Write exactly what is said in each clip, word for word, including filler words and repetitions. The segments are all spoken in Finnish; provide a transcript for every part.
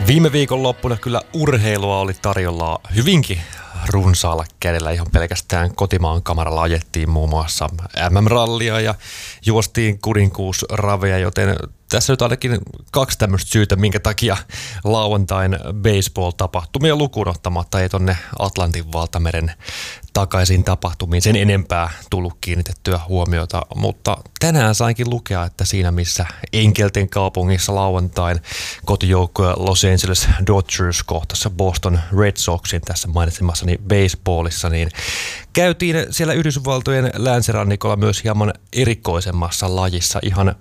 Viime viikon loppuna kyllä urheilua oli tarjolla hyvinkin runsaalla kädellä. Ihan pelkästään kotimaan kamaralla ajettiin muun muassa M M-rallia ja juostiin kuninkuusraveja, joten tässä nyt ainakin kaksi tämmöistä syytä, minkä takia lauantain baseball-tapahtumia lukuun ottamatta ei tonne Atlantin valtameren takaisin tapahtumiin sen enempää tullut kiinnitettyä huomiota, mutta tänään sainkin lukea, että siinä missä Enkelten kaupungissa lauantain kotijoukkoja Los Angeles Dodgers kohtassa Boston Red Soxin tässä mainitsemassani baseballissa, niin käytiin siellä Yhdysvaltojen länsirannikolla myös hieman erikoisemmassa lajissa ihan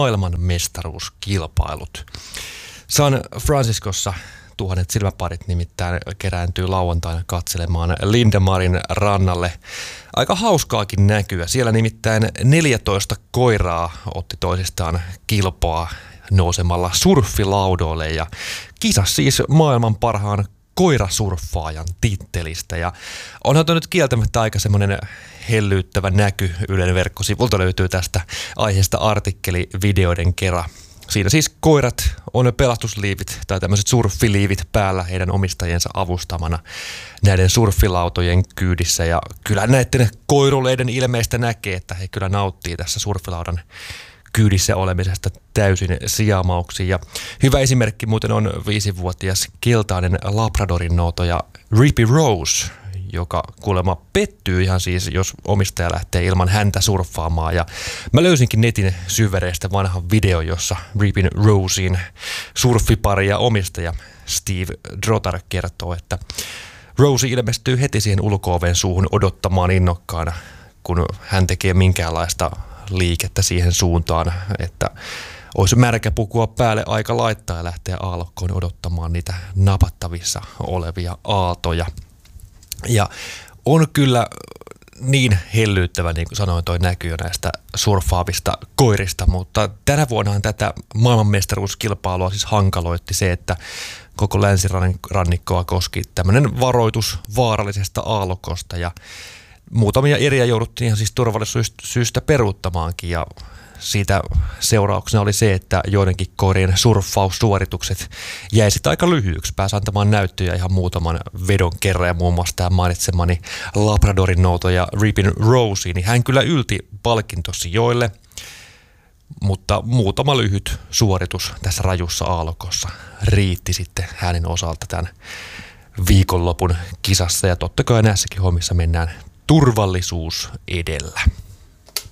maailmanmestaruuskilpailut. San Franciscossa tuhannet silmäparit nimittäin kerääntyy lauantaina katselemaan Lindemarin rannalle. Aika hauskaakin näkyä. Siellä nimittäin neljätoista koiraa otti toisistaan kilpaa nousemalla surffilaudoille ja kisas siis maailman parhaan koirasurffaajan tittelistä. Ja onhan tuo nyt kieltämättä aika semmoinen hellyyttävä näky. Ylen verkkosivulta löytyy tästä aiheesta artikkeli videoiden kerran. Siinä siis koirat on pelastusliivit tai tämmöiset surffiliivit päällä heidän omistajiensa avustamana näiden surffilautojen kyydissä. Ja kyllä näiden koiruleiden ilmeistä näkee, että he kyllä nauttii tässä surffilaudan kyydissä olemisesta täysin sijamauksiin. Ja hyvä esimerkki muuten on viisivuotias keltainen Labradorin noutaja Rippy Rose, joka kuulemma pettyy ihan siis, jos omistaja lähtee ilman häntä surffaamaan. Ja mä löysinkin netin syvereistä vanhan video, jossa Rippyn Rosein surffipari ja omistaja Steve Drotar kertoo, että Rosie ilmestyy heti siihen ulko-oven suuhun odottamaan innokkaana, kun hän tekee minkäänlaista liikettä siihen suuntaan, että olisi märkä pukua päälle aika laittaa ja lähteä aallokkoon odottamaan niitä napattavissa olevia aaltoja. Ja on kyllä niin hellyyttävä, niin kuin sanoin, toi näkyy jo näistä surffaavista koirista, mutta tänä vuonnahan tätä maailmanmestaruuskilpailua siis hankaloitti se, että koko länsirannikkoa koski tämmöinen varoitus vaarallisesta aallokosta ja muutamia eriä jouduttiin ihan siis turvallisuussyistä peruuttamaankin ja siitä seurauksena oli se, että joidenkin koirien surffaussuoritukset jäi sitten aika lyhyiksi. Pääsi antamaan näyttöjä ihan muutaman vedon kerran ja muun muassa tämä mainitsemani Labradorin noutaja Rippy Rose, niin hän kyllä ylti palkintosijoille, mutta muutama lyhyt suoritus tässä rajussa aallokossa riitti sitten hänen osalta tämän viikonlopun kisassa ja totta kai näissäkin hommissa mennään turvallisuus edellä.